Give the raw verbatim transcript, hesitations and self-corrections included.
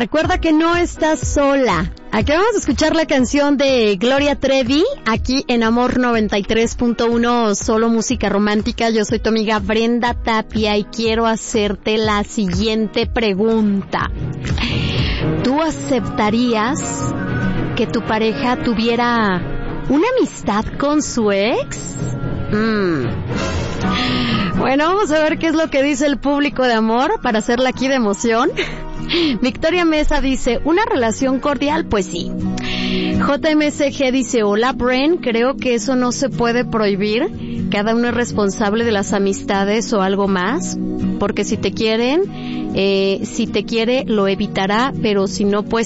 Recuerda que no estás sola. Aquí vamos a escuchar la canción de Gloria Trevi, aquí en Amor noventa y tres punto uno, solo música romántica. Yo soy tu amiga Brenda Tapia y quiero hacerte la siguiente pregunta. ¿Tú aceptarías que tu pareja tuviera una amistad con su ex? Mm. Bueno, vamos a ver qué es lo que dice el público de Amor para hacerla aquí de emoción. Victoria Mesa dice, ¿una relación cordial? Pues sí. J M C G dice, hola Bren, creo que eso no se puede prohibir. Cada uno es responsable de las amistades o algo más. Porque si te quieren, eh, si te quiere lo evitará, pero si no, pues